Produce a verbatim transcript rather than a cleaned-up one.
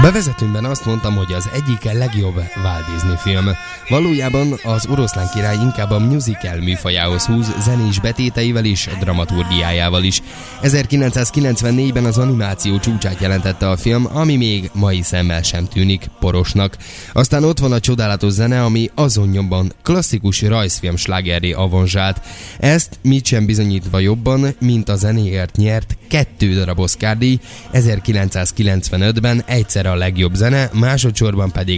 bevezetőmben azt mondtam, hogy az egyik legjobb Walt Disney film. Valójában az Oroszlán király inkább a musical műfajához húz, zenés betéteivel és dramaturgiájával is. ezerkilencszázkilencvennégyben az animáció csúcsát jelentette a film, ami még mai szemmel sem tűnik porosnak. Aztán ott van a csodálatos zene, ami azon nyomban klasszikus rajzfilm slágerré avanzsált. Ezt mit sem bizonyítva jobban, mint a zenéért nyert kettő darab Oscar-díj, ezerkilencszázkilencvenötben egyszer a legjobb zene, másodszorban pedig